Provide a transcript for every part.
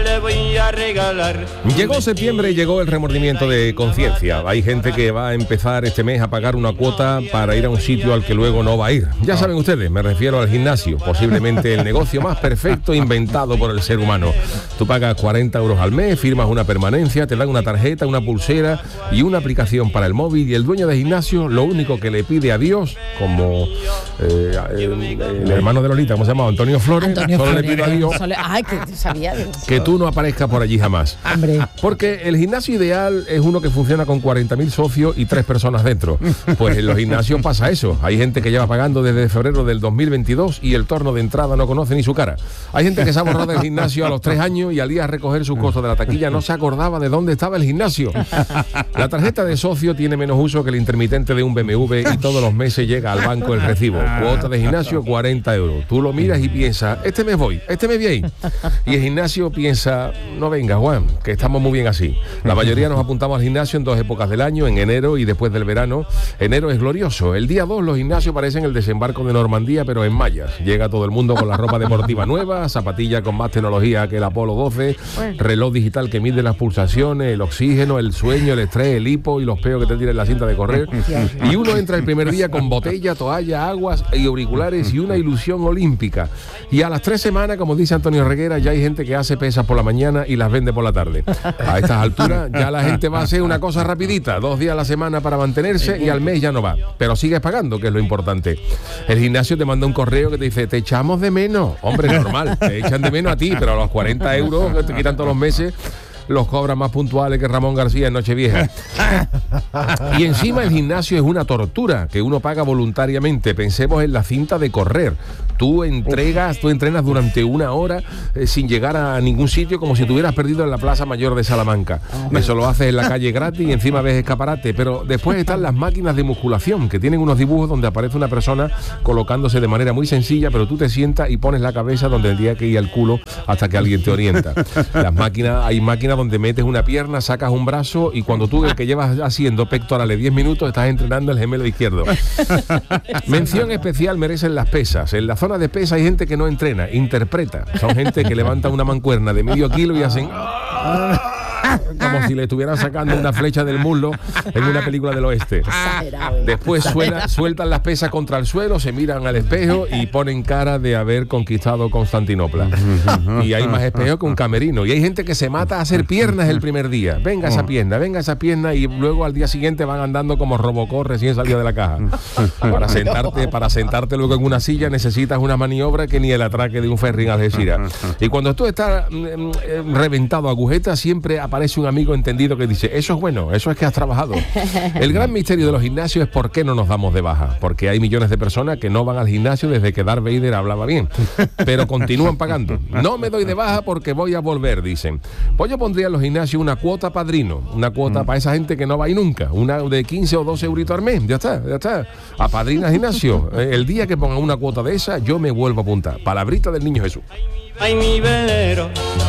le voy a regalar. Llegó septiembre y llegó el remordimiento de conciencia. Hay gente que va a empezar este mes a pagar una cuota para ir a un sitio al que luego no va a ir. Ya saben ustedes, me refiero al gimnasio, posiblemente el negocio más perfecto inventado por el ser humano. Tú pagas 40 euros al mes, firmas una permanencia, te dan una tarjeta, una pulsera y una aplicación para el móvil, y el dueño del gimnasio lo único que le pide a Dios, como el hermano de Lolita, ¿cómo se llama? Antonio Flores, solo le pido a Dios que tú no aparezcas por allí jamás. Hombre. Porque el gimnasio ideal es uno que funciona con 40.000 socios y 3 personas dentro. Pues en los gimnasios pasa eso. Hay gente que lleva pagando desde febrero del 2022 y el torno de entrada no conoce ni su cara. Hay gente que se ha borrado del gimnasio a los 3 años y al día de recoger sus costos de la taquilla no se acordaba de dónde estaba el gimnasio. La tarjeta de socio tiene menos uso que el intermitente de un BMW y todos los meses llega al banco el recibo. Cuota de gimnasio 40 euros. Tú lo miras y piensas, este mes voy ahí. Y el gimnasio piensa, no venga Juan, que estamos muy bien así. La mayoría nos apuntamos al gimnasio en 2 épocas del año, en enero y después del verano. Enero es glorioso. El día 2 los gimnasios parecen el desembarco de Normandía, pero en mallas. Llega todo el mundo con la ropa deportiva nueva, zapatillas con más tecnología que el Apolo 12, reloj digital que mide las pulsaciones, el oxígeno, el sueño, el estrés, el hipo y los peos que te tiran la cinta de correr. Y uno entra el primer día con botella, toalla, aguas y auriculares y una ilusión olímpica. Y a las 3 semanas, como dice Antonio Reguera, ya hay gente que hace pesas por la mañana y las vende por la tarde. A estas alturas ya la gente va a hacer una cosa rapidita, 2 días a la semana para mantenerse y al mes ya no va. Pero sigues pagando, que es lo importante. El gimnasio te manda un correo que te dice, te echamos de menos. Hombre, normal, te echan de menos a ti, pero a los 40 euros que te quitan todos los meses los cobran más puntuales que Ramón García en Nochevieja. Y encima el gimnasio es una tortura que uno paga voluntariamente. Pensemos en la cinta de correr. Tú entrenas durante 1 hora sin llegar a ningún sitio, como si te hubieras perdido en la Plaza Mayor de Salamanca. Eso lo haces en la calle gratis y encima ves escaparate. Pero después están las máquinas de musculación, que tienen unos dibujos donde aparece una persona colocándose de manera muy sencilla, pero tú te sientas y pones la cabeza donde tendría que ir el culo hasta que alguien te orienta. Hay máquinas donde metes una pierna, sacas un brazo y cuando tú, el que llevas haciendo pectorales 10 minutos, estás entrenando el gemelo izquierdo. Mención especial merecen las pesas. En la zona de pesa hay gente que no entrena, interpreta. Son gente que levanta una mancuerna de medio kilo y hacen como si le estuvieran sacando una flecha del muslo en una película del oeste. Después sueltan las pesas contra el suelo, se miran al espejo y ponen cara de haber conquistado Constantinopla. Y hay más espejos que un camerino. Y hay gente que se mata a hacer piernas el primer día. Venga esa pierna, y luego al día siguiente van andando como Robocop recién salido de la caja. Para sentarte luego en una silla necesitas una maniobra que ni el atraque de un ferry en Algeciras. Y cuando tú estás reventado a agujetas, siempre aparece un amigo entendido que dice, eso es bueno, eso es que has trabajado. El gran misterio de los gimnasios es por qué no nos damos de baja. Porque hay millones de personas que no van al gimnasio desde que Darth Vader hablaba bien, pero continúan pagando. No me doy de baja porque voy a volver, dicen. Pues yo pondría en los gimnasios una cuota padrino, una cuota para esa gente que no va a ir nunca, una de 15 o 12 euritos al mes, ya está. A padrina gimnasio. El día que pongan una cuota de esa, yo me vuelvo a apuntar. Palabrita del Niño Jesús. Ay, mi velero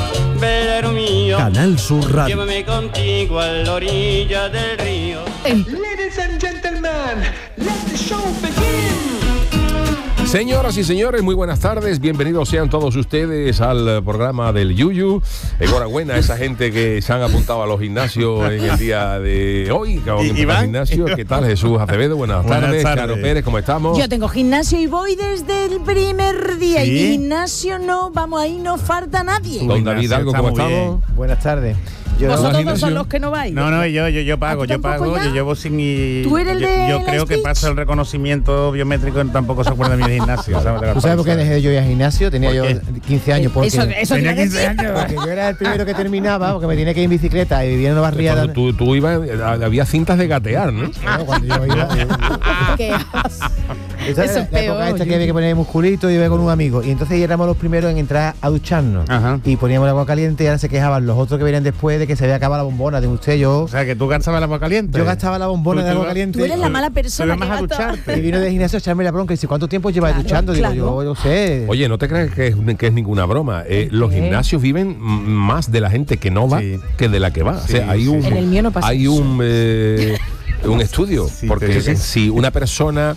mío, Canal Sur Radio. llévame contigo a la orilla del río. Ladies and gentlemen, let the show begin. Señoras y señores, muy buenas tardes, bienvenidos sean todos ustedes al programa del Yuyu. Enhorabuena a esa gente que se han apuntado a los gimnasios en el día de hoy. Gimnasio. ¿Qué tal, Jesús Acevedo? Buenas tardes. Charo Pérez, ¿cómo estamos? Yo tengo gimnasio y voy desde el primer día. ¿Sí? Y gimnasio no, vamos, ahí no falta nadie. Don David Algo, ¿cómo estamos? Buenas tardes. Vosotros son los que no vais. No, yo pago, yo llevo sin ir. ¿Tú eres el de yo creo que pasa el reconocimiento biométrico, tampoco se acuerda de mi gimnasio. ¿Tú sabes por qué dejé yo ir al gimnasio? Tenía yo 15 años. Porque Eso tenía 15 años. Porque yo era el primero que terminaba, porque me tenía que ir en bicicleta y vivía en una barriada. Tú ibas, había cintas de gatear, ¿no? Cuando yo iba. Esa Eso es la época peor. esta que había que poner musculito y iba con un amigo. Y entonces éramos los primeros en entrar a ducharnos. Ajá. Y poníamos el agua caliente y ahora se quejaban los otros que venían después de que se había acabado la bombona de usted. O sea, que tú gastabas el agua caliente. Yo gastaba la bombona de agua caliente. Tú eres la mala persona Tú que vas a gasta. ducharte. Y vino del gimnasio a echarme la bronca y dice, ¿cuánto tiempo llevas duchando? Claro. Digo, yo sé. Oye, no te creas que es ninguna broma. Los gimnasios viven más de la gente que no va que de la que va. Sí, o sea, hay un, En el mío no pasa hay eso. un estudio. Sí, porque sí. si una persona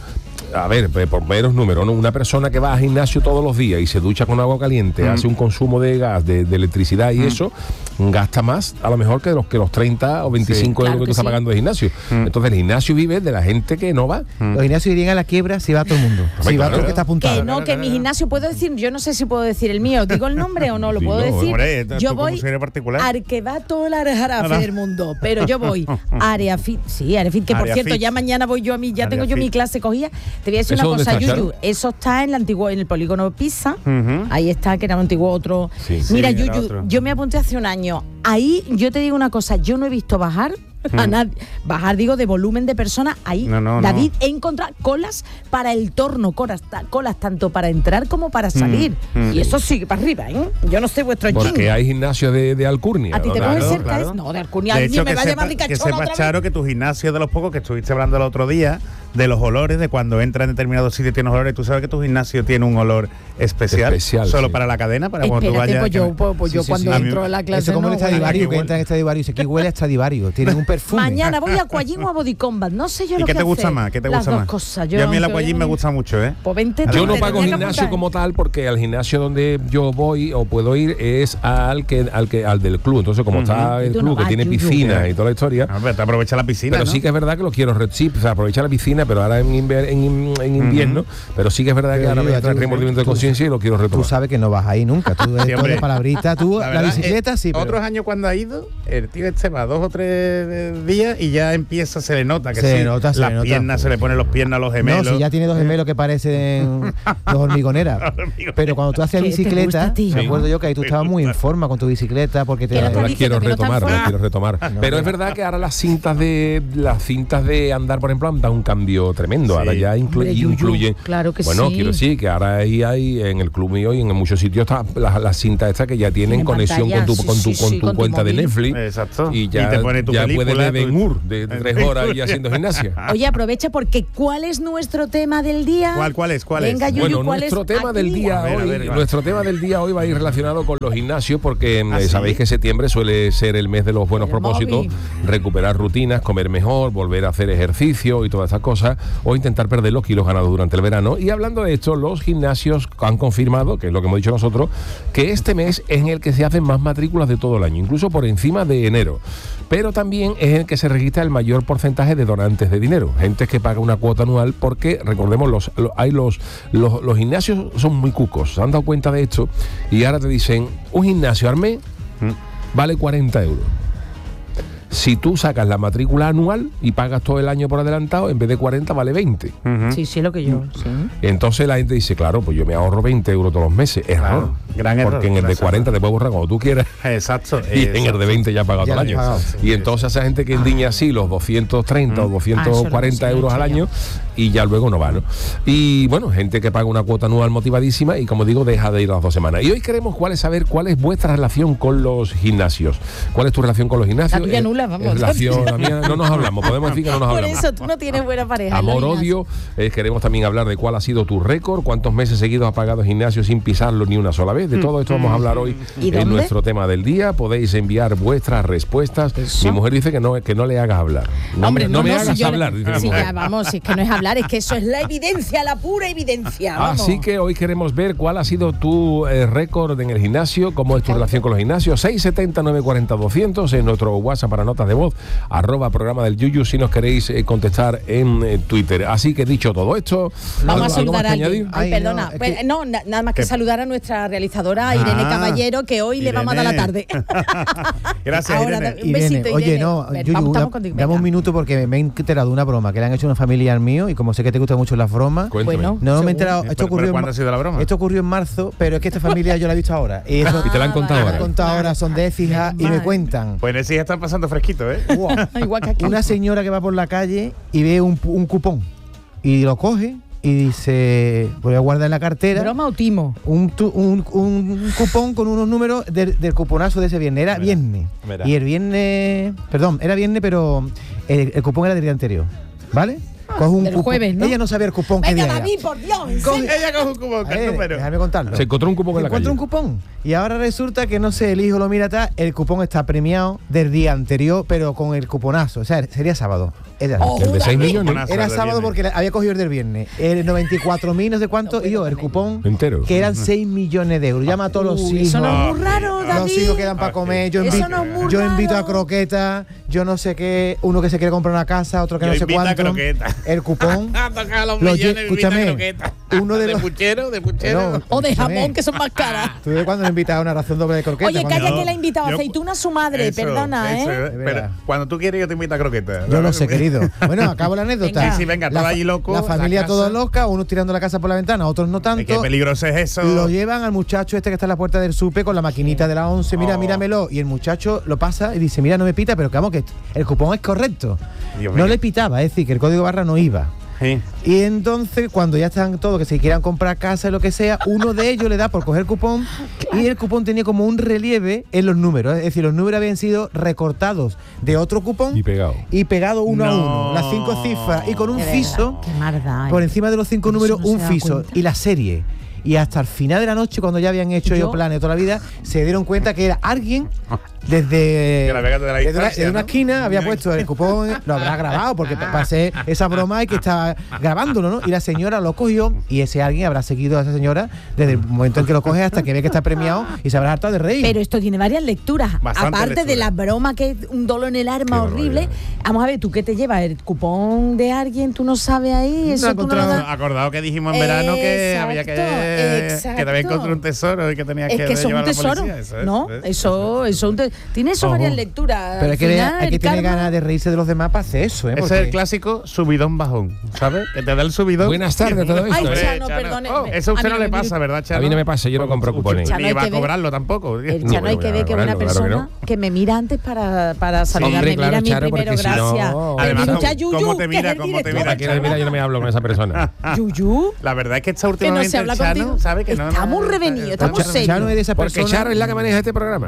a ver, por menos números, ¿no? Una persona que va al gimnasio todos los días y se ducha con agua caliente, hace un consumo de gas, de electricidad y eso, gasta más a lo mejor que los 30 o 25 euros que tú estás pagando de gimnasio. Entonces el gimnasio vive de la gente que no va. Los gimnasios irían a la quiebra si va todo el mundo. Si va todo el que está apuntado. Que no, que mi gimnasio puedo decir, yo no sé si puedo decir el mío, digo el nombre o no, lo puedo decir. Hombre, yo tú voy como particular. al que va todo el jarafe del mundo, pero yo voy a Área Fit, Área Fit, que por Área cierto, Fit. ya mañana voy yo a mí, ya Área tengo yo Fit. mi clase cogida. Te voy a decir ¿Eso una dónde cosa, está, Yuyu, Charo? eso está en el polígono Pisa, ahí está, que era un antiguo otro. Sí. Mira, Sí, era Yuyu, otro. yo me apunté hace un año, ahí yo te digo una cosa, yo no he visto bajar a nadie, bajar digo de volumen de personas ahí. No, David, he encontrado colas para el torno, colas tanto para entrar como para salir. Y eso sigue para arriba, ¿eh? Yo no sé vuestro Porque chin. hay gimnasios de alcurnia. ¿A ti te ¿no? coge Claro, cerca? claro. No, de Alcurnia, De alguien hecho, me que va a llamar sepa, ricachona otra vez. Charo, que tu gimnasio de los pocos que estuviste hablando el otro día, de los olores, de cuando entra en determinados sitios tiene olores. Tú sabes que tu gimnasio tiene un olor especial Solo para la cadena, para cuando tú Espérate, vayas. pues yo Sí, cuando sí. entro a la clase Eso como no, el Stradivarius, huele. que entra en Stradivarius. Aquí huele a Stradivarius. Tienen un perfume. Mañana voy a Aquagym o a Body Combat, no sé yo ¿Y lo qué que te gusta hacer. más? ¿Qué te Las gusta dos más? cosas. Yo a mí el aunque Aquagym me gusta mucho, ¿eh? Pues vente Yo tú, no te pago tenía que gimnasio apuntar. como tal porque al gimnasio donde yo voy o puedo ir es al del club. Entonces, como está Y el tú club no que vas, tiene Yuyu. piscina y toda la historia, A ver, te aprovecha la piscina, pero ¿no? sí que es verdad que lo quiero aprovecha la piscina, pero ahora en invierno, pero sí que es verdad que Pero ahora me Yuyu, entra el tú- remordimiento de tú- conciencia y lo quiero Tú retomar. sabes que no vas ahí nunca. Tú eres Sí, todo hombre. de palabrita. Tú, la verdad, bicicleta sí, pero... Otros años cuando ha ido, el tío este va 2 o 3 días y ya empieza, se le nota que Se sí, nota, se las le nota. piernas, se le ponen los piernas a los gemelos. No, si ya tiene dos gemelos que parecen dos hormigoneras. Pero cuando tú hacías ¿Qué te gusta bicicleta, a ti? me acuerdo yo que ahí tú estabas muy en forma con tu bicicleta porque te... Que no Yo está las diciendo quiero que no está en retomar, las forma. quiero retomar. Pero es verdad que ahora las cintas de andar, por ejemplo, han dado un cambio tremendo. Sí. Ahora ya Hombre, Yuyu, incluyen. claro que bueno, sí. quiero decir que ahora ahí hay en el club mío y en muchos sitios está las cintas estas que ya tienen Tienen conexión con tu pantalla, sí, sí, con tu con tu cuenta de móvil. Netflix. Exacto. Y ya, Y te pone tu ya puedes película, ver Ben tu- Hur de 3 horas y haciendo gimnasia. Oye, aprovecha porque ¿cuál es nuestro tema del día? ¿Cuál es? Venga, Yuyu, Bueno, ¿cuál nuestro es tema del aquí? día A ver, hoy, a ver, va. nuestro tema del día hoy va a ir relacionado con los gimnasios porque ¿Ah, sí? sabéis que septiembre suele ser el mes de los buenos El propósitos, móvil. recuperar rutinas, comer mejor, volver a hacer ejercicio y todas esas cosas, o intentar perder los kilos ganados durante el verano. Y hablando de esto, los gimnasios han confirmado, que es lo que hemos dicho nosotros, que este mes es en el que se hacen más matrículas de todo el año, incluso por encima de enero. Pero también es en el que se registra el mayor porcentaje de donantes de dinero, gente que paga una cuota anual, porque recordemos, los gimnasios son muy cucos, se han dado cuenta de esto y ahora te dicen, un gimnasio al mes vale 40 euros. Si tú sacas la matrícula anual y pagas todo el año por adelantado, en vez de 40 vale 20. Sí, sí, lo que yo. Sí. Entonces la gente dice, claro, pues yo me ahorro 20 euros todos los meses. Error. Gran error. Porque en el de 40 te puedes borrar cuando tú quieras. Exacto. Y en el de 20 ya has pagado Ya todo el lo has año. pagado. Y entonces esa gente que endiña así los 230 o 240 eso lo euros he al hecho año y ya luego no va, ¿no? Y bueno, gente que paga una cuota anual motivadísima y como digo, deja de ir las 2 semanas. Y hoy queremos saber cuál es vuestra relación con los gimnasios. ¿Cuál es tu relación con los gimnasios? La tuya nula, vamos. Relación, la mía, no nos hablamos, podemos decir que no nos Por hablamos. eso tú no tienes buena pareja. en los Amor, gimnasios. odio. Queremos también hablar de cuál ha sido tu récord, cuántos meses seguidos has pagado gimnasio sin pisarlo ni una sola vez. De todo esto vamos a hablar hoy ¿Y en dónde? nuestro tema del día. Podéis enviar vuestras respuestas. Eso. Mi mujer dice que no le hagas hablar. Hombre, no me hagas si yo- hablar, dice mi si mujer. ya, vamos, si es que no es hablar, es que eso es la evidencia, la pura evidencia. Vamos. Así que hoy queremos ver cuál ha sido tu récord en el gimnasio, cómo es tu relación con los gimnasios. 670-940-200 en nuestro WhatsApp para notas de voz, @programa del Yuyu, si nos queréis contestar en Twitter. Así que dicho todo esto, Vamos a ¿algo saludar más a que alguien. añadir? Ay, Ay, perdona. no, es Pues, que- no, nada más que ¿Qué? saludar a nuestra realizadora, Irene Caballero, que hoy le vamos a dar la tarde. Gracias, Ahora, Irene. un besito, Irene, oye, Irene. no, Ven, Yuyu, estamos contigo, dame un venga. minuto porque me he enterado de una broma que le han hecho a un familiar mío y como sé que te gustan mucho las bromas, Cuéntame. Bueno. no me he Seguro. enterado. Pero- Esto ocurrió, pero ¿cuándo ha sido la broma? Esto ocurrió en marzo, pero es que esta familia yo la he visto ahora. Y, eso- Y te la han contado me la ahora. han contado ahora, son de Écija y me Vale. cuentan. Pues en ese ya están pasando fresquito, ¿eh? Wow. Igual que aquí. Una señora que va por la calle y ve un cupón y lo coge y dice, voy a guardar en la cartera. ¿Broma o timo? Un cupón con unos números del cuponazo de ese viernes. Era viernes. mira. Y el viernes. Perdón, era viernes, pero el cupón era del día anterior. ¿Vale? Coge un del cupón. jueves, ¿no? Ella no sabía el cupón que Venga, día era. David, por Dios. ¿en Coge- serio? Ella coge un cubo, A ¿qué ver, número? déjame contarlo. Se encontró un cupón en la Encuentra calle. un cupón. Y ahora resulta que, no sé, el hijo lo mira atrás, el cupón está premiado del día anterior, pero con el cuponazo. O sea, sería sábado. Es de El de 6 millones. Era sábado porque había cogido el del viernes. El 94.000 no sé cuánto y yo el cupón Entero. que eran 6 millones de euros. Llama a todos los hijos. Eso no es muy raro, David. Los hijos quedan para comer. Yo Eso invito, no es muy yo invito a raro. croquetas. Yo no sé qué. Uno que se quiere comprar una casa, otro que Yo no sé invito a cuánto. croquetas. El cupón. Escúchame. Uno de los puchero, de No, O de escúchame. jamón, que son más caras. Tú ves cuando le invitas a una ración doble de croquetas. Oye, cuando- calla que le ha invitado yo- aceituna a su madre, perdona, ¿eh? Es verdad. Cuando tú quieres, yo te invito a croquetas. Yo lo sé, querido. Bueno, acabo la anécdota. Venga. Sí, venga, todo allí loco. La familia casa. toda loca, unos tirando la casa por la ventana, otros no tanto. Qué peligroso es eso. Lo llevan al muchacho este que está en la puerta del supe con la maquinita de la 11, mira, Oh. míramelo. Y el muchacho lo pasa y dice, mira, no me pita, pero que vamos, que el cupón es correcto. Dios No mío. le pitaba, es decir, que el código barra no iba. Sí. Y entonces, cuando ya están todos, que se quieran comprar casa y lo que sea, uno de ellos le da por coger cupón y el cupón tenía como un relieve en los números. Es decir, los números habían sido recortados de otro cupón Y pegado. y pegado uno a No. uno, las 5 cifras y con un De verdad, fiso Qué maldad. por encima de los 5 Eso números, no se un da fiso cuenta. y la serie. Y hasta el final de la noche, cuando ya habían hecho ellos planes toda la vida, se dieron cuenta que era alguien desde, Que la vega de la desde distancia, una ¿no? esquina, había puesto el cupón, lo habrá grabado, porque para hacer esa broma hay que estar grabándolo, ¿no? Y la señora lo cogió y ese alguien habrá seguido a esa señora desde el momento en que lo coge hasta que ve que está premiado y se habrá hartado de reír. Pero esto tiene varias lecturas. Bastante Aparte de lectura. la broma que es un dolor en el alma Qué horrible. barbaridad. Vamos a ver, ¿tú qué te llevas? ¿El cupón de alguien? ¿Tú no sabes ahí? Eso No he tú no lo encontrado. das. Acordado que dijimos en verano que había que te había encontrado un tesoro y que tenías Es que que eso es un llevar a la tesoro, policía, eso es, ¿no? Eso tiene eso Ojo. varias lecturas. Pero Al hay que, final, hay que el tener karma- ganas de reírse de los demás para hacer eso, ¿eh? Ese es Porque- el clásico subidón bajón, ¿sabes? Que te da el subidón. Buenas tardes a todo esto. Ay, ¿eh? Chano, perdóneme. Eso a usted A mí no le me- pasa, ¿verdad, Chano? A mí no me pasa, yo no compro cupones. Chano, Ni hay va a que ver- cobrarlo tampoco. El No, Chano hay que ver que es una claro que persona no. que me mira antes para saludarme. Hombre, claro, mira a mí Charo, primero, porque si no- gracias. Además, Me escucha Yuyu, ¿cómo te que mira? es el ¿Cómo te director. Mira, mira, yo no me hablo con esa persona. Yuyu, La verdad es que está que no últimamente se habla el Chano, contigo. ¿sabe? Que no, Estamos revenidos, estamos Chano serios. es de esa Porque persona. Charo es la que maneja este programa.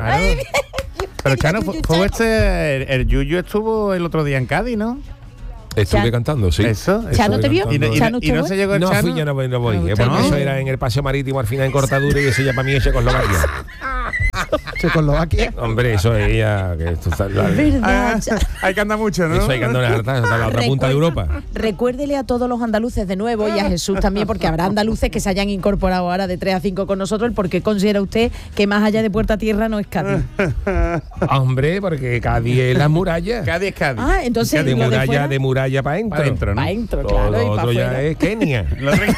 Pero Chano, Yuyu, fue Chano. el Yuyu estuvo el otro día en Cádiz, ¿no? Estuve Chano- cantando, sí. Eso. ¿Chano te vio? Y no Chano, y no ¿usted se llegó el No Chano. fui, yo no voy. usted Porque no. eso era en el paseo marítimo al final en Cortadura y eso ya para mí es Checoslovaquia. Checoslovaquia. Hombre, eso es ella. Que esto está, Es verdad. Ah, Chano. hay que andar mucho, ¿no? eso hay que andar en hasta la otra punta de Europa. Recuérdele a todos los andaluces de nuevo y a Jesús también, porque habrá andaluces que se hayan incorporado ahora de 3 a 5 con nosotros, el por qué considera usted que más allá de Puerta Tierra no es Cádiz. Hombre, porque Cádiz es la muralla. Cádiz es Cádiz. Ah, entonces De lo de muralla, fuera, de muralla para adentro. Pa' dentro, ¿no? pa' dentro, Todo claro, y lo pa' otro ya afuera. es Kenia. Lo otro-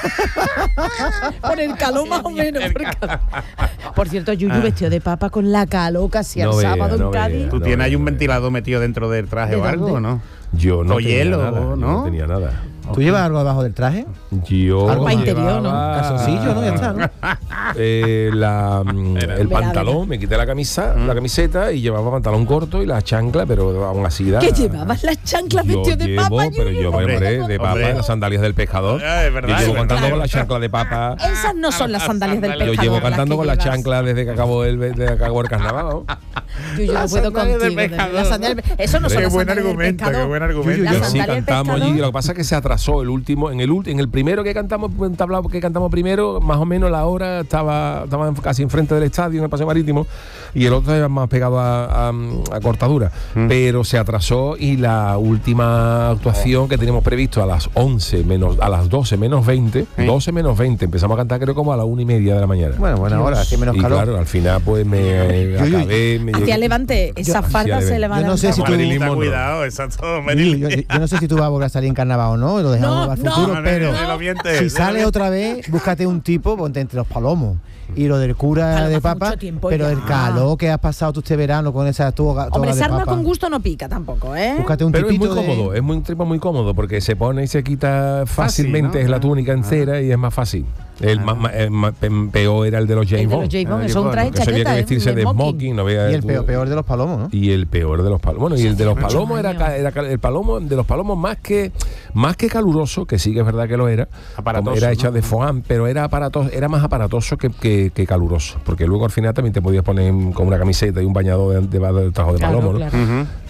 Por el calor más o menos. Por cierto, Yuyu vestido de papa con la calor casi No al vea, sábado no en Cádiz. vea. ¿Tú No, tienes ahí un no, ventilador metido dentro del traje ¿De o algo dónde? o no? Yo no O tenía hielo, nada, yo ¿no? no tenía nada. ¿Tú llevas algo debajo del traje? Yo Algo para interior, ¿no? llevaba, Calzoncillo, ¿no? Ya está, ¿no? El pantalón, me quité la camisa, la camiseta y llevaba pantalón corto y la chancla, pero aún así da. ¿Qué llevabas las chanclas Yo vestido de llevo, papa, pero Yuyu? yo, Hombre, hombre, de papa, hombre. las sandalias del pescador. Ah, es verdad, Yo es llevo verdad. cantando con la chancla de papa. Esas no son las sandalias del Yo pescador. llevo las cantando que con la llevas. chancla desde que acabó el carnaval. ¿no? Yo no Las puedo sandalias del contigo. de verdad. pescador. Las sandalias- Eso no son Qué las buen sandalias del argumento, pescador. qué buen argumento. Las Sí, sandalias del cantamos pescador. allí. Lo que pasa es que se atrasó el último. En el primero que cantamos, tablado que cantamos primero, más o menos la hora estaba casi enfrente del estadio, en el Paseo Marítimo, y el otro estaba más pegado a Cortadura. Pero se atrasó y la última actuación que teníamos previsto a las 11 menos, a las 12 menos 20, 12 menos 20, empezamos a cantar creo como a la 1:30 de la mañana. Bueno, buena hora, así menos y calor. claro, al final pues me acabé. me Hacía llegué- levante, esa Yo- falda hacía se le va a Yo no sé si tú- Marilyn Ten Monroe. cuidado, exacto, Yo, Marilyn. yo no sé si tú vas a volver a salir en carnaval o no, lo dejamos No, al no, futuro, no, pero no, lo mientes, si no sale lo otra vez, búscate un tipo, ponte entre los palomos y lo del cura Paloma de hace papa, mucho tiempo pero ya. el calor que has pasado tú este verano con esa toga Hombre, de sarna papa. con gusto no pica tampoco, ¿eh? Búscate un Pero es muy tipito de- cómodo, es muy, un tipo muy cómodo porque se pone y se quita fácilmente, ¿no? es la túnica entera y es más fácil. El peor era el de los El James de los Bond. James Bond, Ah, eso es un traje Que eso había chaqueta, que ¿eh? vestirse de smoking. smoking, no veas Y el tú- peor de los palomos, ¿no? Y el peor de los palomos. Bueno, y el de los muchos palomos años. era el palomo de los palomos más que caluroso, que sí que es verdad que lo era. Aparatoso, Como era hecha ¿no? de foam, pero era más aparatoso que caluroso. Porque luego al final también te podías poner con una camiseta y un bañador de trajo de Claro, palomo, ¿no? claro.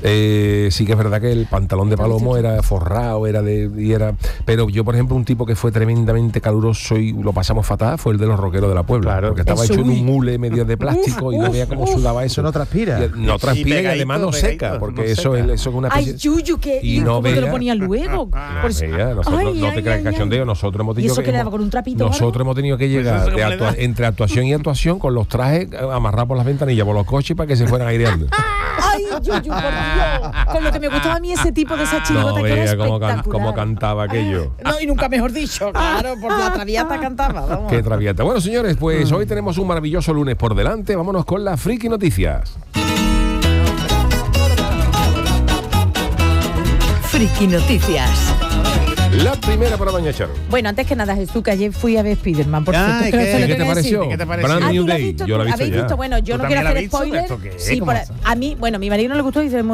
Sí que es verdad que el pantalón de palomo era forrado, pero yo, por ejemplo, un tipo que fue tremendamente caluroso y lo pasamos fatal fue el de los rockeros de la Puebla, Claro. porque estaba Eso, hecho en uy. un mule medio de plástico y no veía cómo sudaba eso. Eso no transpira. No transpira y pegadito, además no seca, pegadito, porque no eso seca. es una Ay, especie... Yuyu, que Y ¿y no cómo te lo vea. ponía luego? Por eso- Nosotros, Ay, no te ay, creas ay, cachondeo, ay. nosotros hemos ¿Y tenido eso que le daba con un trapito o algo? nosotros hemos tenido que llegar eso cómo le da. entre actuación y actuación con los trajes amarrados por las ventanillas, por los coches para que se fueran aireando. Ay, Yuyu, por Dios. Con lo que me gustaba a mí ese tipo de esa chirigota No que era vea cómo espectacular. cantaba aquello. No, y nunca mejor dicho, claro, por la traviata cantaba. Vamos. Qué traviata. Bueno, señores, pues hoy tenemos un maravilloso lunes por delante. Vámonos con las friki noticias. Friki Noticias. La primera para doña Charo. Bueno, antes que nada, Jesús, que ayer fui a ver Spiderman. Por cierto, Ay, creo que ¿qué? se lo ¿Qué te tengo que decir. pareció? ¿Qué te pareció? Brand Ah, New ¿tú la has Day. visto? Yo la he visto ¿Habéis ya. visto? Bueno, yo ¿Tú no quiero también la hacer has visto? spoiler. ¿Esto qué es? Sí, ¿Cómo por- pasa? a mí, bueno, a mi marido no le gustó y dice,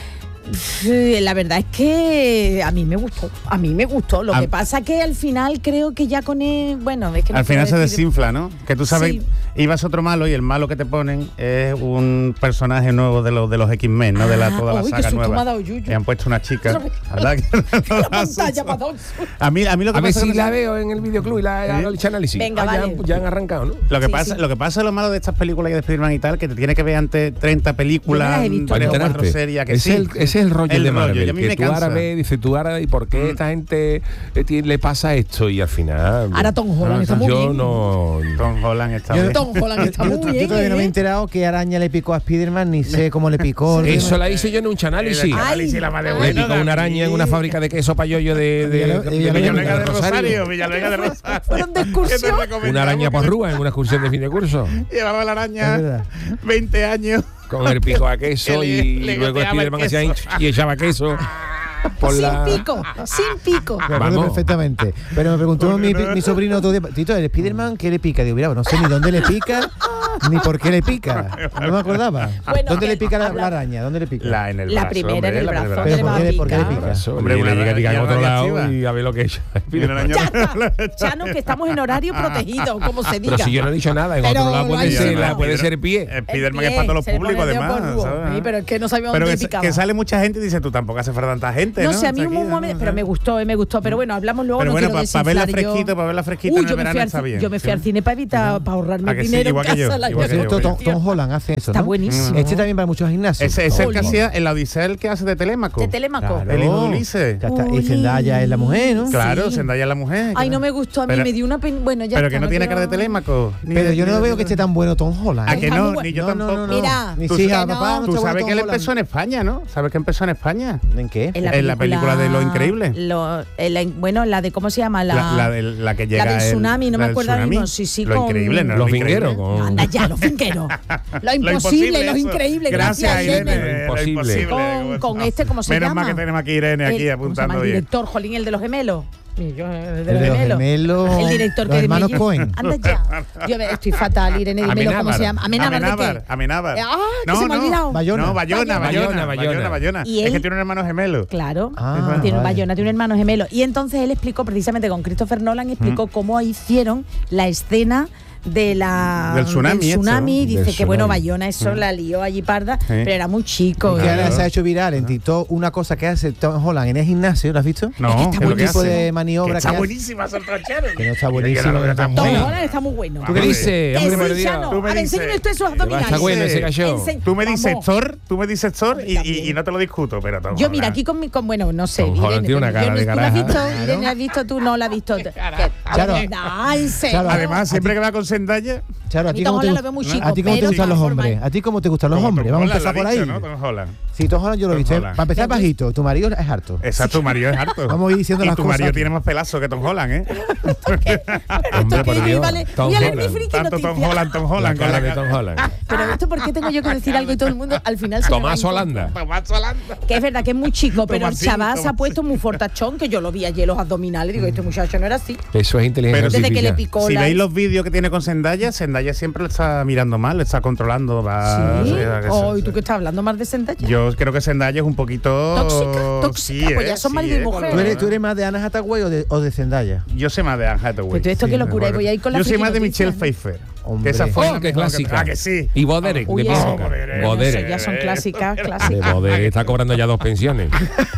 la verdad es que a mí me gustó. Lo A- que pasa que al final creo que ya con él, bueno, es que no Al quiero final se decir- desinfla, ¿no? Que tú sabes, Sí. ibas otro malo y el malo que te ponen es un personaje nuevo de los X-Men, ¿no? De toda la uy, qué saga susto me ha nueva. dado, Yuyu. Y han puesto una chica. Otra vez. ¿Verdad? La pantalla me ha dado un susto. A mí lo que A ver pasa si con la esa- veo en el videoclub y la hago el análisis. Venga, ya, vale. ya han arrancado, ¿no? Lo que Sí, pasa, sí. lo que pasa es lo malo de estas películas y de Spider-Man y tal, que te tiene que ver antes 30 películas, Yo me las he visto Para todas. tres o cuatro enterarte. series, que Ese sí. es el rollo de Marvel, y a mí que me tú ahora cansa. ves, dices tú ahora, ¿y por qué esta gente le pasa esto? Y al final... Ahora Tom Holland está muy yo bien. no... Tom Holland está Yo- bien. Tom Holland está Yo, muy yo bien. todavía no me he ¿eh? enterado qué araña le picó a Spiderman, ni sé cómo le picó. Eso la hice yo en un análisis. El Ay, análisis, la madre Le buena, picó una araña en una fábrica de queso payoyo de Villanueva de Rosario, Villanueva de Rosario. Fueron de excursión. ¿Qué te recomendamos? Una araña por rúa en una excursión de fin de curso. Llevaba la Es araña verdad. 20 años. Con el pico a queso Que y le luego goteaba el Spiderman hacía ahí queso. y echaba queso por Sin la... pico, sin pico. Me acuerdo Vamos. perfectamente. Pero me preguntó mi sobrino otro día, Tito, ¿el Spiderman qué le pica? Digo, mira, no sé ni dónde le pica, ni por qué le pica. No me acordaba. Bueno, ¿Dónde le pica la habla- araña? ¿Dónde le pica? La en el La brazo, primera hombre, en el la brazo. primera. Pero ¿dónde ¿por le qué- va a por qué le picar? pica? Eso, Hombre, y una le diga en araña otro lado radiactiva. y a ver lo que echa. Y una araña- Chano, que estamos en horario protegido, como se diga. Pero si yo no he dicho nada, en Pero otro lado lo puede hay ser, dicho. puede ser pie. Spiderman El es para todos los pie, se le pone públicos, el dedo además. polvo. ¿sabes? Sí, pero es que no sabíamos Pero dónde que, picaba. que sale mucha gente y dice, tú tampoco hace falta tanta gente, ¿no? No sé, a mí Aquí, un momento, pero me gustó. Pero bueno, hablamos luego. Pero no bueno, quiero para verla desinflar yo. fresquita, para verla fresquita Uy, en el verano está bien. yo me fui al cine para evitar, para ahorrarme ¿A que sí? dinero Igual en que yo, casa. igual que yo. Tom Holland hace eso, Está ¿no? buenísimo. Este también va a muchos gimnasios. Ese es el que Oli. hacía en la Odisea, el que hace de Telémaco. De Telémaco. Claro. El hijo de Ulises. Ya está. Y Uy. Zendaya es la mujer, ¿no? Claro, Sí. Zendaya es la mujer. Ay, no me gustó a mí, Pero- me dio una pena. Bueno, ya Pero está, que no tiene quiero- cara de Telémaco. Pero yo no veo que esté tan bueno Tom Holland. ¿A ¿eh? que Está no? muy bueno. Ni yo No, no, tampoco. no, no. Mira, Mis tú hijas, sabes- papá, no Tú está sabes bueno que él Tom empezó en España, ¿no? ¿Sabes que empezó en España? Holland. ¿En qué? En la película de Lo Increíble. Bueno, la de, ¿cómo se llama? La que llega. la del el- tsunami, no la me del acuerdo ahora tsunami. mismo. Sí, sí, Lo con- increíble, ¿no? Los Lo increíble. vingueros con... Anda ya, los finqueros. Lo imposible, los eso. increíbles. Gracias, Irene. Lo Lo imposible. Con este, ¿cómo se Menos llama? mal que tenemos aquí Irene aquí ¿cómo se llama? apuntando El bien. director, Jolín, el de los gemelos. Sí, yo, el de El de los gemelos. El director los que hermanos me- Cohen. Anda ya. Yo estoy fatal, Irene, dímelo cómo se llama. Amenábar. Amenábar. Ah, que se me ha olvidado. Bayona. No, Bayona. Y Es él- que tiene un hermano gemelo. Claro, Ah, tiene un vale. Bayona, tiene un hermano gemelo. Y entonces él explicó precisamente con Christopher Nolan, explicó cómo hicieron la escena del tsunami, tsunami. Dice Del que bueno, tsunami. Bayona eso la lió allí parda, pero era muy chico. Que ahora Claro. se ha hecho viral en TikTok una cosa que hace Tom Holland en el gimnasio, ¿lo has visto? No, Es que está ¿qué es lo Un que tipo hace? de maniobra Que está que hace- buenísima, son trancheros. Que no está buenísimo, que no está Tom muy- Holland está muy bueno. ¿Tú qué dices? Que Hombre sí, perdido. Chano. Tú me A ver, dices- enséñame usted esos Está abdominales. bueno ese cayó. Tú me dices Vamos. Thor, y También. no te lo discuto, pero Tom Yo, mira, Holland. aquí bueno, no sé. Tom Holland tiene una cara de ¿tú la has caraja. visto? Irene, ¿la has visto? Tú no la has visto. Claro. Ay, en serio. Claro, Además, siempre que va con Zendaya, Charo, A ¿a mí ti Tom cómo te Holland gust- lo veo muy ¿A chico, ti cómo te pero gustan los de hombres? forma- ¿A ti cómo te gustan los como hombres? Tom Vamos a Holland, empezar lo por ha ahí. dicho, ¿no? Tom Holland. Sí, Tom Holland yo lo he Tom visto. Holland. Para empezar bajito, tu marido es harto. Exacto, tu marido es harto. Vamos a ir diciendo y las tu cosas. marido tiene más pelazo que Tom Holland, ¿eh? Hombre, Esto por que Dios. vale. Tom Mírale, Holland. mi friki Tanto Tom noticia. Holland, Tom La Holland. cara de Tom Holland. Pero esto, ¿por qué tengo yo que decir algo y todo el mundo al final se me va Tomás a Holanda. Tomás Holanda. Que es verdad que es muy chico, pero el Tomasín, chaval se ha Tomasín. puesto muy fortachón, que yo lo vi ayer los abdominales. Digo, este muchacho no era así. Eso es inteligencia Pero Desde que le artificial. picó Si la... veis los vídeos que tiene con Zendaya siempre lo está mirando mal, lo está controlando. Va, ¿Sí? o sea, que Oh, se- ¿y tú qué estás hablando más de Zendaya? Yo creo que Zendaya es un poquito... ¿Tóxica? Pues ya son marido y mujer. ¿Tú eres más de Anna Hathaway o de Zendaya? Yo sé más de Anne Hathaway. Pues tú esto qué locura, y voy a ir con la Yo soy friki más de noticia, Michelle ¿no? Pfeiffer. Hombre. Esa fue la ¡Oh, qué mejor clásica! Ah, que sí. Y Boderek, Uy, de mi eso, época. eso Boderek. ya son clásicas, De clásicas. Boderek está cobrando ya 2 pensiones.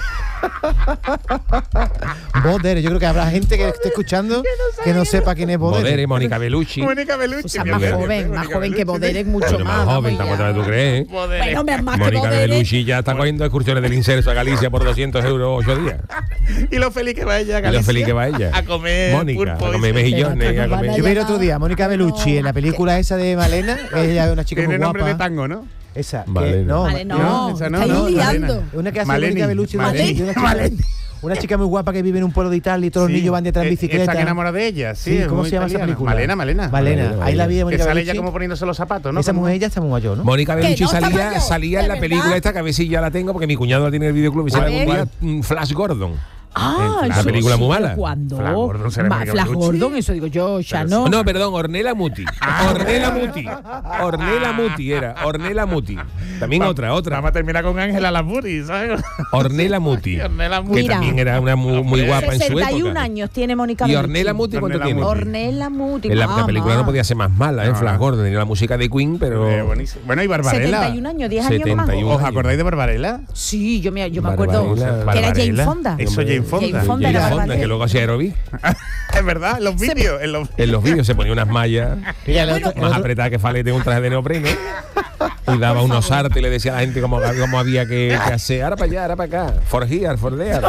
Boder, yo creo que habrá gente que esté escuchando que no sepa quién es Boder. Boderek, Mónica Bellucci. Mónica Bellucci. O sea, mi más amiga, joven Mónica que Bellucci. Boderek, mucho Pero más. más joven, vamos, tampoco ya. tú crees. Bueno, más que Mónica Boderek. Bellucci ya está cogiendo excursiones del Inserso a Galicia por 200 euros 8 días. Y lo feliz que va ella a Y lo Galicia. feliz que va ella. A comer Mónica, pulpo a y- comer mejillones. Espérate, a nos van comer- a Yo vi el otro llamar. día a Mónica Bellucci en la película esa de Malena, que ella es una chica muy Tiene nombre guapa. de tango, ¿no? Esa. que- Malena. Vale, no, esa estáis no, liando. Malena. Una que hace Maleni, Mónica Bellucci de Maleni. Madrid, una chica muy guapa que vive en un pueblo de Italia y todos los Sí. niños van detrás en bicicleta. Está enamorada de ella, sí. Sí, es ¿cómo muy se llama esa italiana. película? Malena. Malena. Malena. Ahí la vi de Que Mónica sale ella Bellucci. como poniéndose los zapatos, ¿no? Esa Como- mujer ya está muy mayor, ¿no? Mónica Bellucci no, está salía, mayor, salía en ¿de la verdad? película esta, que a ver si ya la tengo, porque mi cuñado la tiene en el videoclub y A sale ver. un día, Flash Gordon. Ah, La eso película sí, muy pero mala. ¿cuándo? Flash Gordon, ¿será Mónica Flash Bellucci? Gordon, eso digo yo, ya no. No, perdón, Ornella Muti. Ornella Muti. Ornella Muti era. Ornella Muti. También otra. Vamos a terminar con Ángela Lampuri, ¿sabes? Ornella Muti. Ornella Que Muti. Mira. también era una muy guapa en su 61 época. años tiene Mónica ¿Y Bellucci. Ornella Muti cuánto Ornella tiene? Muti. Ornella Muti. En la mamá. película no podía ser más mala, ¿eh? No. Flash Gordon tenía la música de Queen, pero... Buenísimo. Bueno, y Barbarella. 71 años, 10 años más. 71. ¿Os acordáis de Barbarella? Sí, yo me acuerdo Barbarella. que era Jane Barbarella. Fonda. Eso, Jane Fonda. Jane Fonda era Jane Fonda, Barbarella. que luego hacía aerobic. Es verdad, en los vídeos. En los vídeos se ponía unas mallas Mira, el otro- el más otro- apretadas que Falete, un traje de neopreno. Y daba unos artes y le decía a la gente cómo había que hacer. Ahora para allá, ahora para acá. For here, for there.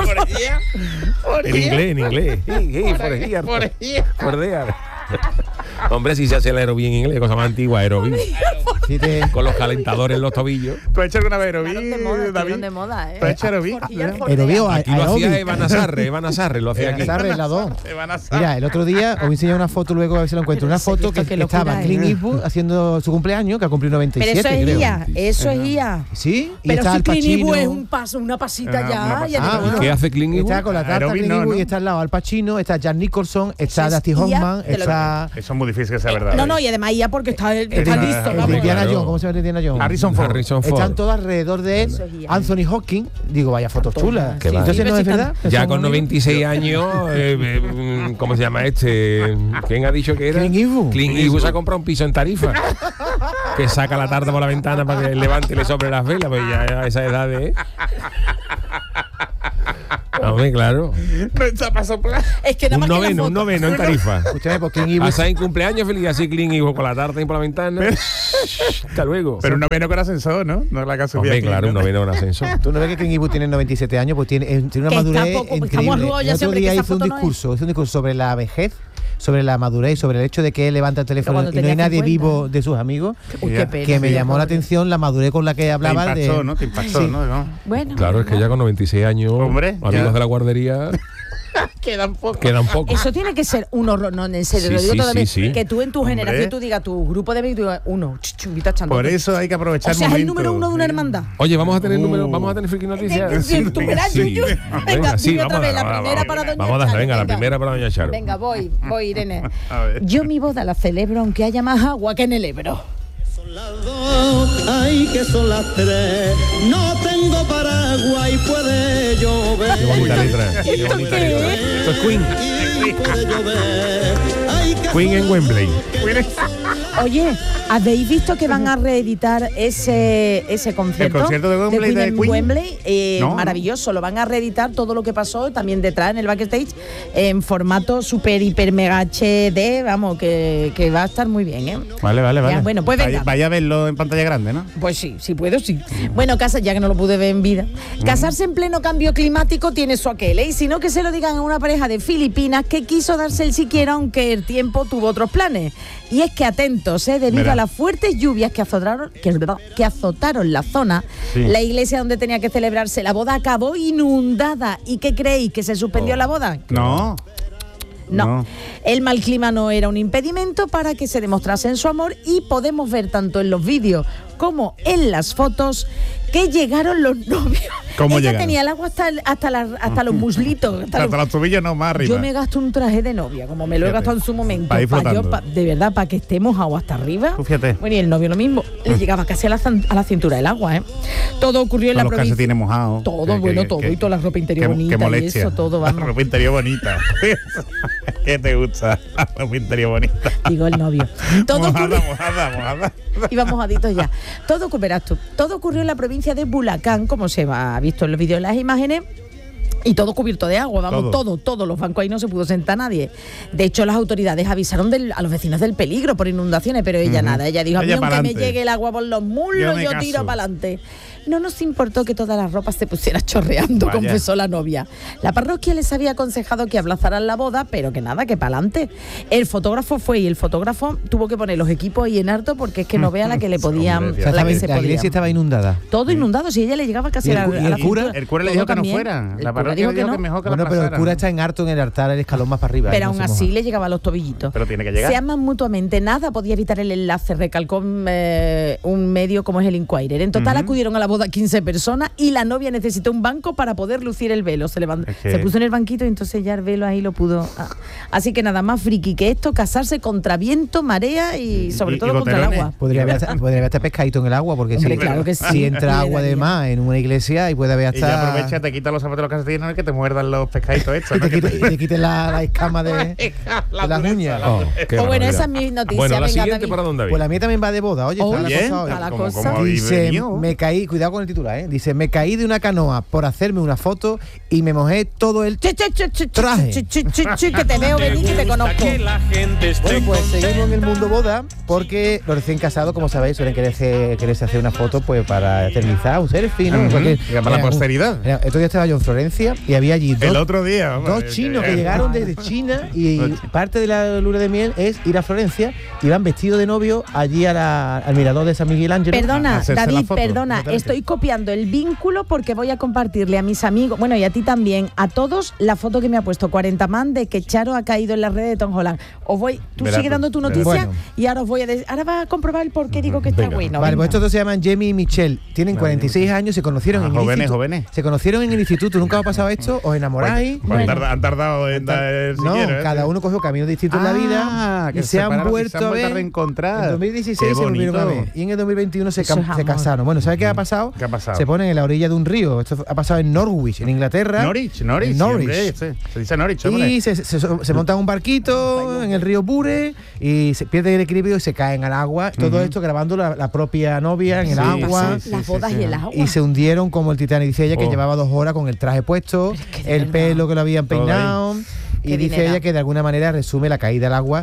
En inglés. For here. For there. Hombre, si se hace el aerobic en inglés, cosa más antigua, aerobic. Sí, Con los calentadores en los tobillos. ¿Tú has hecho alguna vez aerobic, Estuvieron David? de moda, ¿eh? ¿Tú has hecho aerobic? Aerobic o Aquí lo hacía aeróbic. Eva Nazarre, lo hacía aquí. Nazarre, las dos. Te van a saber. Mira, el otro día os voy a enseñar una foto luego a ver si lo encuentro. Pero Una foto esto que qué locura, estaba ¿eh? Clint Eastwood haciendo su cumpleaños, que ha cumplido Pero 97, eso es creo. IA, eso es IA. Sí, y Pero está si Al Clint Eastwood es Pacino. una pasita Una ya. pasita. ya Ah, digo, bueno. ¿Qué hace Clint Eastwood? Está con la tarta Aeróbic Clint no, Eastwood ¿no? y está al lado Al Pacino, está Jack Nicholson, está es Dusty IA Hoffman, de lo está Eso es muy difícil que sea verdad. No, no, y además IA porque está listo, el vamos. de Indiana claro. Jones. ¿Cómo se llama Indiana Jones? Harrison Ford. Harrison Ford. Están todos alrededor de él. Eso es IA. Anthony Hopkins, digo, vaya fotos chulas. Qué va. Entonces no es verdad. Ya Son con amigos. 96 años, ¿cómo se llama este? ¿Quién ha dicho que era? Clint Eastwood. Clint Eastwood se ha comprado un piso en Tarifa. Que saca la tarta por la ventana para que levante y le sobre las velas, pues ya a esa edad de... Hombre, claro. No está para soplar. Es que nada Un más que la noveno, foto. un noveno en Tarifa. Escúchame, porque Clint Eastwood Hasta en cumpleaños feliz, así Clint Eastwood con la tarta y por la ventana. Hasta luego. Pero un noveno con ascensor, ¿no? No es la que ha subido Hombre, aquí, claro, ¿no? un noveno en ascensor. Tú no ves que Clint Eastwood tiene 97 años, pues tiene una Que madurez está poco, increíble. estamos arrugados ya El otro siempre, día que esa hizo un foto no discurso, sobre la vejez, sobre la madurez, sobre el hecho de que él levanta el teléfono cuando y no hay tenía nadie 50. vivo de sus amigos. Uy, qué pena. Que me sí, llamó la pobre. atención la madurez con la que Te hablaba impactó, de... ¿no? Te impactó, Sí. ¿no? Bueno. Claro, es que ya con 96 años, Hombre, amigos ya. de la guardería, Quedan pocos. quedan pocos. Eso tiene que ser un horror, no, en serio, Sí, lo digo sí, todavía. sí, sí. Que tú en tu Hombre. generación, tú digas, tu grupo de amigos, tú digas, uno, invita a Por eso hay que aprovechar O sea, es el momento. número uno de una Sí. hermandad. Oye, vamos a tener número, vamos a tener friki noticias. Sí, tú verás, Yuyu. Venga, dime otra vez, la primera para doña Vamos a darle, Charo, venga, la primera para doña Charo. Venga, voy, Irene. A ver. Yo mi boda la celebro aunque haya más agua que en el Ebro. Ay, que son las 3. No tengo paraguas y puede llover. Qué bonita letra. Qué bonita qué letra. es? Esto es Queen. Y puede llover. Ay, que Queen en Wembley. Oye, ¿habéis visto que van a reeditar ese concierto? ¿El concierto de Wembley de en Queen? Wembley? No. Maravilloso, lo van a reeditar todo lo que pasó, también detrás en el backstage, en formato super, hiper, mega HD, vamos, que va a estar muy bien, ¿eh? Vale. Ya, bueno, pues venga. Vaya a verlo en pantalla grande, ¿no? Pues sí, si puedo, sí. Bueno, ya que no lo pude ver en vida. Casarse en pleno cambio climático tiene su aquel, ¿eh? Y si no, que se lo digan a una pareja de Filipinas que quiso darse el siquiera, aunque el tiempo tuvo otros planes. Y es que atentos, debido Verá. a las fuertes lluvias que azotaron la zona, Sí. la iglesia donde tenía que celebrarse la boda acabó inundada. ¿Y qué creéis? ¿Que se suspendió la boda? No. No. No. El mal clima no era un impedimento para que se demostrasen su amor y podemos ver tanto en los vídeos como en las fotos que llegaron los novios. ¿Cómo Ella llegaron? tenía el agua hasta los muslitos. Hasta los tobillos no más arriba. Yo me gasto un traje de novia, como me lo he Fíjate. gastado en su momento. Pa' ir flotando. De verdad, para que esté mojado hasta arriba. Tú fíjate. Bueno, y el novio lo mismo. Le llegaba casi a la cintura el agua, ¿eh? Todo ocurrió en Todos la los provincia. calcetines mojados. Todo, todo. Y toda la ropa interior qué bonita y molestia. eso, todo, La vamos. ropa interior bonita. ¿Qué te gusta? La ropa interior bonita. Digo el novio. Todo ocurrió. Mojada. Iba mojaditos ya. Verás tú, todo ocurrió en la provincia de Bulacán, como se ha visto en los vídeos y las imágenes. Y todo cubierto de agua, vamos, todo. Los bancos ahí no se pudo sentar nadie. De hecho, las autoridades avisaron a los vecinos del peligro por inundaciones, pero ella nada. Ella dijo, a mí aunque me llegue el agua por los muslos, yo tiro para adelante. No nos importó que toda la ropa se pusiera chorreando, Vaya. confesó la novia. La parroquia les había aconsejado que aplazaran la boda, pero que nada, que para adelante. El fotógrafo fue y el fotógrafo tuvo que poner los equipos ahí en harto porque es que no vea la que le podían. Hombre, O sea, la que la se podía. iglesia estaba inundada. Todo inundado, si ella le llegaba casi ¿Y el a cu- y el cintura. cura? El cura le Todo dijo que no también. fuera. El La cura parroquia dijo dijo que que no. mejor que Bueno, la pero el pasaran. cura está en harto en el altar, el escalón más para arriba. Pero no aún se así moja. le llegaba a los tobillitos. Pero tiene que llegar. Se aman mutuamente, nada podía evitar el enlace, recalcó un medio como es el Inquirer. En total acudieron a la boda 15 personas y la novia necesitó un banco para poder lucir el velo. Se levantó, Es que- se puso en el banquito y entonces ya el velo ahí lo pudo. Así que nada más friki que esto, casarse contra viento, marea y sobre Y todo contra el goterones. agua. Podría haber hasta pescadito en el agua, porque Hombre, si, claro que sí. si entra agua de Daría. más en una iglesia y puede haber Y ya hasta... aprovecha, te quita los zapatos de los calcetines, no es que te muerdan los pescaditos estos. y ¿no? te quiten la escama de las uñas. Oh, qué Pues bueno, barbaridad. esa es mi noticia. Bueno, la venga, siguiente David. para dónde, David. Pues la mía también va de boda. Oye, está la Bien, cosa hoy. está la como- cosa. como Dice, venido. me caí, cuidado con el titular, dice, me caí de una canoa por hacerme una foto y me mojé todo el traje. Que te veo venir y te conozco. Bueno, pues seguimos en el mundo boda porque los recién casados, como sabéis, suelen quererse hacer una foto pues para eternizar, un selfie, ¿no? Ujú, Porque, para la posteridad. Estos días estaba yo en Florencia y había allí El dos, otro día. hombre, dos chinos que llegaron desde China y parte de la luna de miel es ir a Florencia y van vestidos de novio allí al mirador de San Miguel Ángel. Perdona, hacerse la David, foto, perdona, totalmente. estoy copiando el vínculo porque voy a compartirle a mis amigos, bueno, y a ti también, a todos, la foto que me ha puesto 40 man de que Charo ha caído en la red de Tom Holland. Tú Verás sigue tú, dando tu verás. noticia Bueno. y ahora os voy a ahora vas a comprobar el por qué digo que está Venga. bueno. Vale, venga. pues estos dos se llaman Jamie y Michelle. Tienen 46 años, se conocieron en el jóvenes, instituto. jóvenes. Se conocieron en el instituto. ¿Nunca os ha pasado esto? ¿Os enamoráis? Pues han tardado en dar el No, siguiente, ¿eh? cada uno cogió caminos distintos en la vida que y se han separaron y vuelto a ver. reencontrar. En 2016 Qué se volvieron a bonito. ver y en el 2021 se Eso es amor. casaron. Bueno, ¿sabes qué ha pasado? ¿Qué ha pasado? Se ponen en la orilla de un río. Esto ha pasado en Norwich, en Inglaterra. Norwich, En sí, Norwich. hombre, sí. Se dice Norwich, hombre. Y se montan un barquito en el río Bure y se pierde el equilibrio y se caen al agua. Todo esto grabando la propia novia en el Sí, agua. sí, Las bodas y el agua. Y se hundieron como el Titanic. Dice ella que Oh. llevaba 2 horas con el traje puesto, Pero es que de el verdad. pelo que lo habían Todo peinado. Qué Y dice dinero. ella que de alguna manera resume la caída al agua,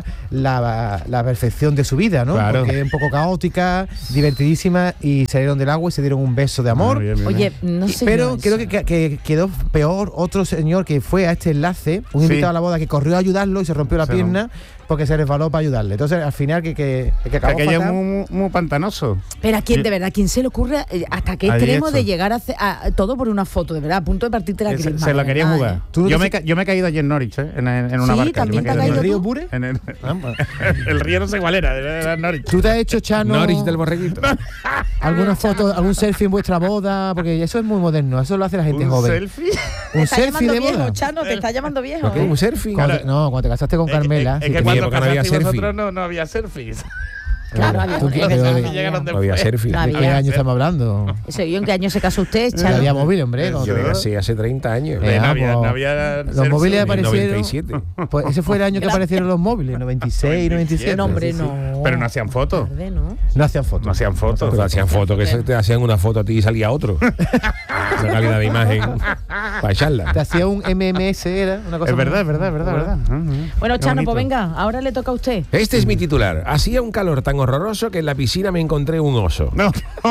la perfección de su vida, ¿no? Claro. Porque es un poco caótica, divertidísima, y salieron del agua y se dieron un beso de amor. Bien, bien, Oye, bien. no sé. Pero yo creo eso. que quedó peor otro señor que fue a este enlace, un Sí. invitado a la boda que corrió a ayudarlo y se rompió la Se pierna porque se resbaló para ayudarle. Entonces, al final, que acabó Aquello es fatal. muy pantanoso. Pero a quién, de verdad, ¿quién se le ocurre hasta qué Ahí extremo esto. de llegar a todo por una foto, de verdad, a punto de partirte la crisma? Se la de quería verdad, jugar. ¿eh? ¿Tú no Yo te- me he caído allí en Norwich, en una Sí, barca. también Yo me te he has ¿En caído el río tú? Bure? En el, Ah, pues. el río no sé cuál era Norwich. ¿Tú te has hecho, Chano, Norwich del Borreguito. alguna foto, algún selfie en vuestra boda? Porque eso es muy moderno, eso lo hace la gente ¿Un joven. selfie? Te Un está selfie llamando de viejo, boda. Chano, te está llamando viejo. ¿Qué? ¿Un selfie? Cuando te casaste con Carmela. Es sí, que te- cuando- cuando época no había casasteis selfie. vosotros no había selfies. Claro, había Tú- un- pero- es verdad, pero- llegaron No había selfie. No ¿De había. qué año estamos hablando? Eso, ¿y en qué año se casó usted, No Chano? había móvil, hombre. Yo me casé hace 30 años. Eh, No había, pues, no había los selfie. móviles En aparecieron. 97. Pues ese fue el año que Gracias. aparecieron los móviles, 96, 97. No, hombre, Sí, sí. no. Pero no hacían fotos. Tarde, ¿no? No hacían fotos. No hacían fotos. Pero hacían fotos, que te hacían una foto a ti y salía otro. Una calidad de imagen para echarla. Te hacía un MMS, era una cosa. Es verdad, muy- es verdad, es verdad, es verdad. Bueno, Qué Chano, bonito. pues venga, ahora le toca a usted. Este es mi titular. Hacía un calor tan horroroso que en la piscina me encontré un oso. No.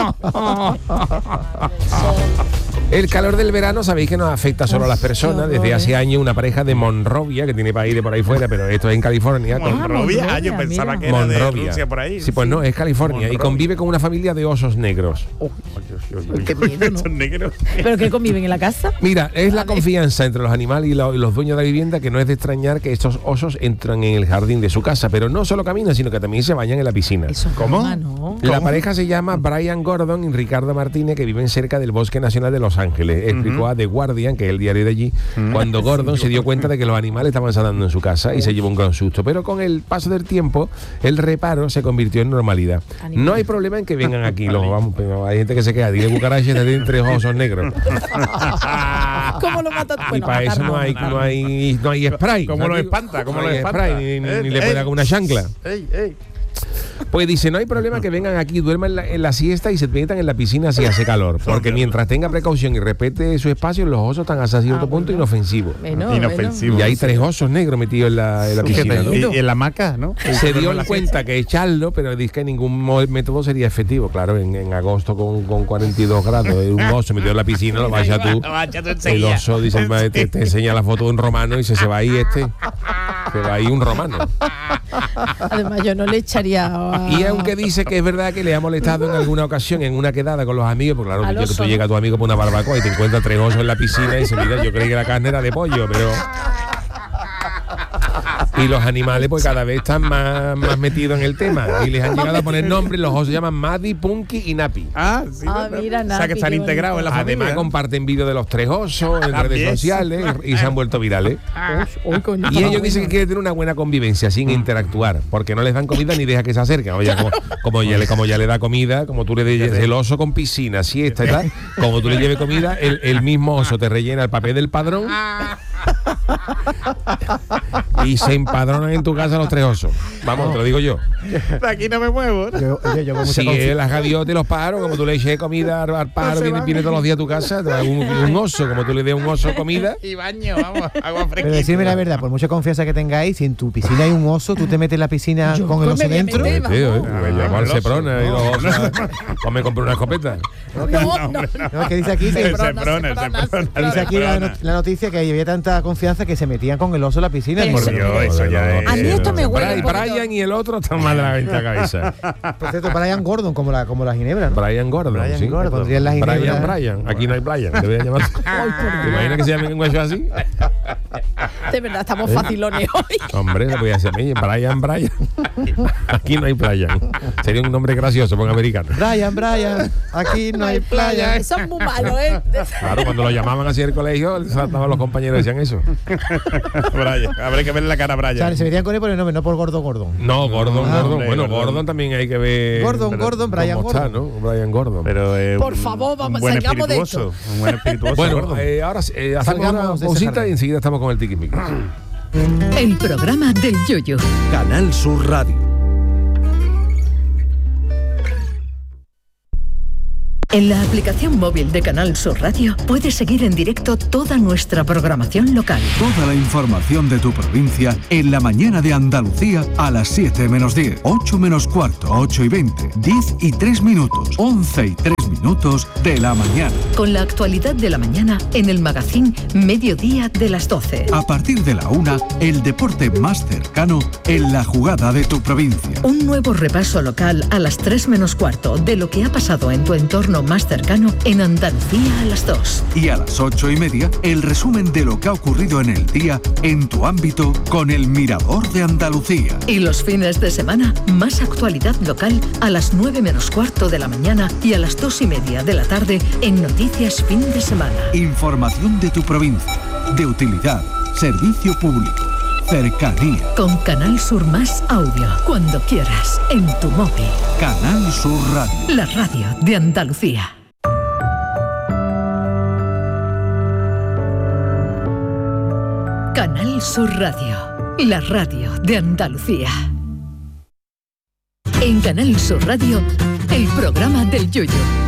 El calor del verano sabéis que nos afecta solo a las personas. Desde hace años una pareja de Monrovia, que tiene país de por ahí fuera, pero esto es en California. con- Monrovia. Ah, yo Monrovia, pensaba mira. que era de Monrovia. Rusia por ahí. Sí, pues no, es California. Y Monrovia. convive con una familia de osos negros. Qué miedo, ¿no? Estos negros. ¿Pero qué conviven en la casa? Mira, es la Vale. confianza entre los animales y los dueños de la vivienda que no es de extrañar que estos osos entran en el jardín de su casa, pero no solo caminan, sino que también se bañan en la piscina. Eso es ¿Cómo? broma, ¿no? La pareja se llama Brian Gordon y Ricardo Martínez, que viven cerca del Bosque Nacional de Los Ángeles. Explicó a The Guardian, que es el diario de allí, cuando Gordon se dio cuenta de que los animales estaban saltando en su casa y se llevó un gran susto. Pero con el paso del tiempo, el reparo se convirtió en normalidad. No hay problema en que vengan aquí. Pero hay gente que se queda, dile cucarachas, tienen 3 osos negros. ¿Cómo lo matas? Y para eso no hay spray. ¿Cómo ¿sabes? lo espanta? ¿Cómo No lo hay espanta? spray, ni le puede dar con una chancla. Pues dice, no hay problema que vengan aquí, duerman en la siesta y se metan en la piscina si hace calor. Porque mientras tenga precaución y respete su espacio, los osos están hasta cierto punto inofensivos. Inofensivo. Y hay 3 osos negros metidos en la piscina, ¿no? Y en la hamaca, ¿no? Se dio en cuenta que echarlo, pero dice que ningún método sería efectivo. Claro, en agosto con 42 grados, un oso metido en la piscina, lo vayas tú. El oso, dice, te enseña la foto de un romano y se va ahí se va ahí un romano. Además, yo no le echaría... Y aunque dice que es verdad que le ha molestado en alguna ocasión en una quedada con los amigos, porque claro, Al que oso, tú ¿no? llegas a tu amigo por una barbacoa y te encuentras 3 osos en la piscina y dices, mira, yo creí que la carne era de pollo, pero... Y los animales pues cada vez están más metidos en el tema y les han llegado a poner nombres. Los osos se llaman Maddie, Punky y Nappy. mira, O sea, que Nappy, están qué integrados en la familia. Además comparten vídeos de los 3 osos en redes También. sociales y se han vuelto virales. Y ellos dicen que quieren tener una buena convivencia sin interactuar, porque no les dan comida ni deja que se acerquen. Oye, como ya le da comida, como tú le des el oso con piscina, siesta y tal, como tú le lleves comida, el mismo oso te rellena el papel del padrón y se empadronan en tu casa los 3 osos. Vamos, te lo digo yo. De aquí no me muevo. Yo con mucha Si confianza. las gaviotas y los pájaros, como tú le eches comida al pájaro, viene todos los días a tu casa, te da un oso, como tú le des un oso comida. Y baño, vamos, agua fresquita. Pero decirme la verdad, por mucha confianza que tengáis, si en tu piscina hay un oso, tú te metes en la piscina Yo con el me oso voy a dentro. meter, Tío, vamos. me llamo al Seprona y los osos. Pues me compré una escopeta. No. No, que dice aquí que El Seprona. dice aquí la noticia que había tanta confianza que se metían con el oso en la piscina. Pero Por eso- Dios, eso ya es. A mí esto me huele un poquito. Brian y el otro están mal de la venta cabeza. Por cierto, Brian Gordon, como la ginebra, ¿no? Brian Gordon, Brian sí. Gordon, pondrían la ginebra. Brian. Aquí no hay Brian. Te voy a llamar. ¿Te imaginas que se llamen un guacho así? De verdad, estamos facilones hoy. Hombre, le voy a decir a mí, Brian. Aquí no hay Brian. Sería un nombre gracioso para un americano. Brian, aquí no hay playa. Eso es muy malo, ¿eh? Claro, cuando lo llamaban así al colegio, saltaban los compañeros y decían eso. Brian. Habrá que ver la cara a O sea, Brian. se metían con él por el nombre, no por Gordon. No, Gordon. hombre, Bueno, Gordon. Gordon también hay que ver. Gordon, Brian cómo está, Gordon. ¿no? Brian Gordon. Pero Por favor, vamos, un buen salgamos de espirituoso. Un buen espirituoso. Bueno, Gordon. ahora hacemos Salgamos una de ese pausita jardín. y enseguida estamos con el tiquismiquis. El programa del Yoyo. Canal Sur Radio. En la aplicación móvil de Canal Sur Radio puedes seguir en directo toda nuestra programación local. Toda la información de tu provincia en la mañana de Andalucía a las 7 menos 10, 8 menos cuarto, 8 y 20, 10 y 3 minutos, 11 y 3 minutos de la mañana. Con la actualidad de la mañana en el magazín Mediodía de las 12. A partir de la 1, el deporte más cercano en la jugada de tu provincia. Un nuevo repaso local a las 3 menos cuarto de lo que ha pasado en tu entorno más cercano en Andalucía a las 2. Y a las 8 y media, el resumen de lo que ha ocurrido en el día en tu ámbito con el Mirador de Andalucía. Y los fines de semana, más actualidad local a las 9 menos cuarto de la mañana y a las 2 y media de la tarde en Noticias Fin de Semana. Información de tu provincia, de utilidad, servicio público, cercanía. Con Canal Sur Más Audio, cuando quieras, en tu móvil. Canal Sur Radio. La radio de Andalucía. Canal Sur Radio, la radio de Andalucía. En Canal Sur Radio, el programa del Yoyo.